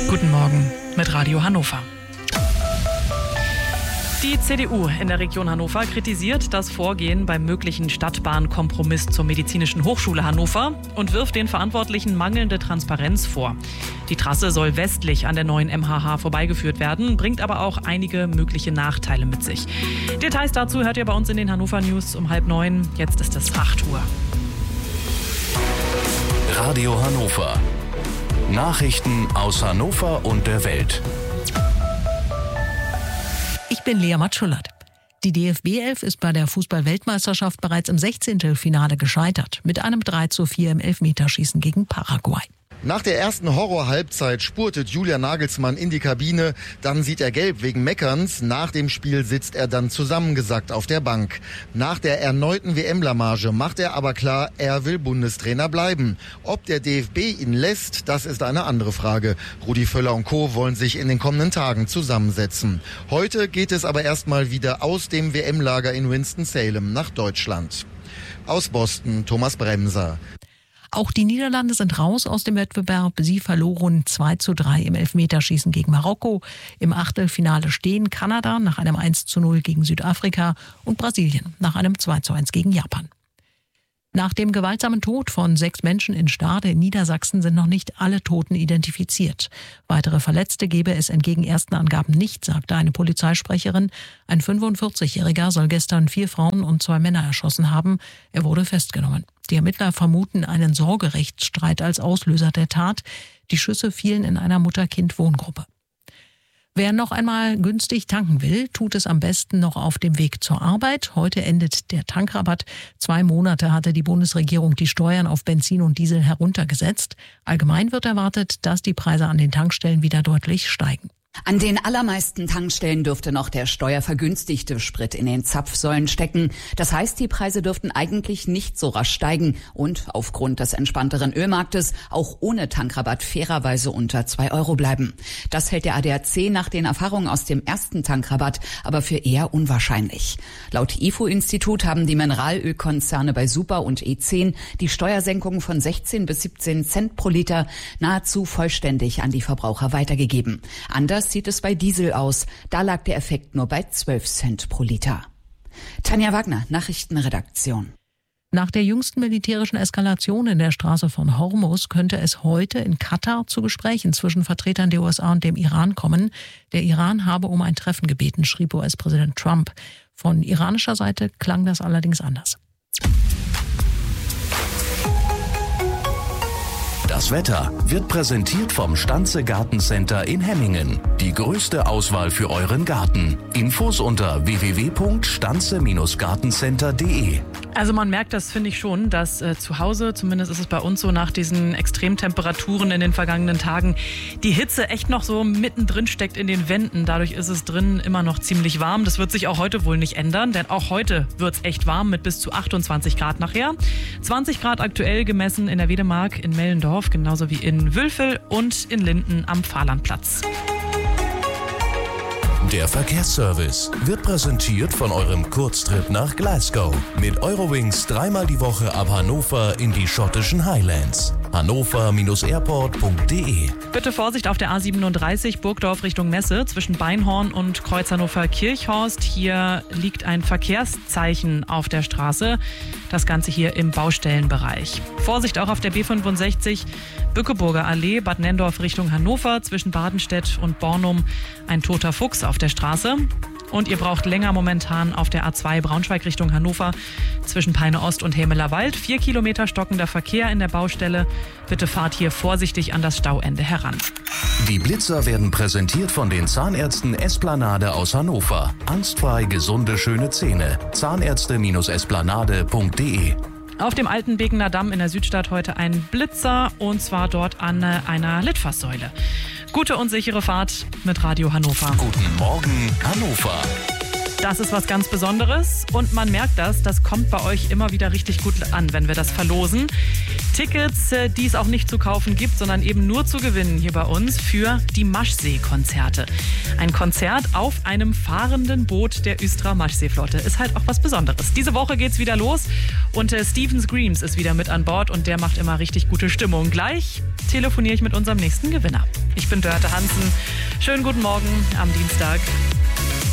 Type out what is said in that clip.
Guten Morgen mit Radio Hannover. Die CDU in der Region Hannover kritisiert das Vorgehen beim möglichen Stadtbahnkompromiss zur Medizinischen Hochschule Hannover und wirft den Verantwortlichen mangelnde Transparenz vor. Die Trasse soll westlich an der neuen MHH vorbeigeführt werden, bringt aber auch einige mögliche Nachteile mit sich. Details dazu hört ihr bei uns in den Hannover News um 8:30. Jetzt ist es 8 Uhr. Radio Hannover. Nachrichten aus Hannover und der Welt. Ich bin Lea Matschulat. Die DFB-11 ist bei der Fußball-Weltmeisterschaft bereits im 16. Finale gescheitert. Mit einem 3:4 im Elfmeterschießen gegen Paraguay. Nach der ersten Horror-Halbzeit spurtet Julian Nagelsmann in die Kabine. Dann sieht er gelb wegen Meckerns. Nach dem Spiel sitzt er dann zusammengesackt auf der Bank. Nach der erneuten WM-Blamage macht er aber klar, er will Bundestrainer bleiben. Ob der DFB ihn lässt, das ist eine andere Frage. Rudi Völler und Co. wollen sich in den kommenden Tagen zusammensetzen. Heute geht es aber erstmal wieder aus dem WM-Lager in Winston-Salem nach Deutschland. Aus Boston, Thomas Bremser. Auch die Niederlande sind raus aus dem Wettbewerb. Sie verloren 2:3 im Elfmeterschießen gegen Marokko. Im Achtelfinale stehen Kanada nach einem 1:0 gegen Südafrika und Brasilien nach einem 2:1 gegen Japan. Nach dem gewaltsamen Tod von 6 Menschen in Stade in Niedersachsen sind noch nicht alle Toten identifiziert. Weitere Verletzte gebe es entgegen ersten Angaben nicht, sagte eine Polizeisprecherin. Ein 45-Jähriger soll gestern 4 Frauen und 2 Männer erschossen haben. Er wurde festgenommen. Die Ermittler vermuten einen Sorgerechtsstreit als Auslöser der Tat. Die Schüsse fielen in einer Mutter-Kind-Wohngruppe. Wer noch einmal günstig tanken will, tut es am besten noch auf dem Weg zur Arbeit. Heute endet der Tankrabatt. 2 Monate hatte die Bundesregierung die Steuern auf Benzin und Diesel heruntergesetzt. Allgemein wird erwartet, dass die Preise an den Tankstellen wieder deutlich steigen. An den allermeisten Tankstellen dürfte noch der steuervergünstigte Sprit in den Zapfsäulen stecken. Das heißt, die Preise dürften eigentlich nicht so rasch steigen und aufgrund des entspannteren Ölmarktes auch ohne Tankrabatt fairerweise unter 2 Euro bleiben. Das hält der ADAC nach den Erfahrungen aus dem ersten Tankrabatt aber für eher unwahrscheinlich. Laut IFO-Institut haben die Mineralölkonzerne bei Super und E10 die Steuersenkung von 16 bis 17 Cent pro Liter nahezu vollständig an die Verbraucher weitergegeben. Anders sieht es bei Diesel aus. Da lag der Effekt nur bei 12 Cent pro Liter. Tanja Wagner, Nachrichtenredaktion. Nach der jüngsten militärischen Eskalation in der Straße von Hormuz könnte es heute in Katar zu Gesprächen zwischen Vertretern der USA und dem Iran kommen. Der Iran habe um ein Treffen gebeten, schrieb US-Präsident Trump. Von iranischer Seite klang das allerdings anders. Das Wetter wird präsentiert vom Stanze Gartencenter in Hemmingen. Die größte Auswahl für euren Garten. Infos unter www.stanze-gartencenter.de. Also man merkt das, finde ich schon, dass zu Hause, zumindest ist es bei uns so, nach diesen Extremtemperaturen in den vergangenen Tagen, die Hitze echt noch so mittendrin steckt in den Wänden. Dadurch ist es drinnen immer noch ziemlich warm. Das wird sich auch heute wohl nicht ändern, denn auch heute wird es echt warm mit bis zu 28 Grad nachher. 20 Grad aktuell gemessen in der Wedemark in Mellendorf, genauso wie in Wülfel und in Linden am Fahrlandplatz. Der Verkehrsservice wird präsentiert von eurem Kurztrip nach Glasgow. Mit Eurowings 3-mal die Woche ab Hannover in die schottischen Highlands. hannover-airport.de. Bitte Vorsicht auf der A37 Burgdorf Richtung Messe zwischen Beinhorn und Kreuz Hannover-Kirchhorst. Hier liegt ein Verkehrszeichen auf der Straße. Das Ganze hier im Baustellenbereich. Vorsicht auch auf der B65 Bückeburger Allee, Bad Nenndorf Richtung Hannover zwischen Badenstedt und Bornum. Ein toter Fuchs auf der Straße. Und ihr braucht länger momentan auf der A2 Braunschweig Richtung Hannover zwischen Peine Ost und Hämeler Wald. 4 Kilometer stockender Verkehr in der Baustelle. Bitte fahrt hier vorsichtig an das Stauende heran. Die Blitzer werden präsentiert von den Zahnärzten Esplanade aus Hannover. Angstfrei gesunde, schöne Zähne. Zahnärzte-esplanade.de. Auf dem alten Bekener Damm in der Südstadt heute ein Blitzer und zwar dort an einer Litfaßsäule. Gute und sichere Fahrt mit Radio Hannover. Guten Morgen, Hannover. Das ist was ganz Besonderes und man merkt das kommt bei euch immer wieder richtig gut an, wenn wir das verlosen. Tickets, die es auch nicht zu kaufen gibt, sondern eben nur zu gewinnen hier bei uns für die Maschsee-Konzerte. Ein Konzert auf einem fahrenden Boot der Östra Maschsee-Flotte ist halt auch was Besonderes. Diese Woche geht's wieder los und Steven Screams ist wieder mit an Bord und der macht immer richtig gute Stimmung. Gleich telefoniere ich mit unserem nächsten Gewinner. Ich bin Dörte Hansen. Schönen guten Morgen am Dienstag.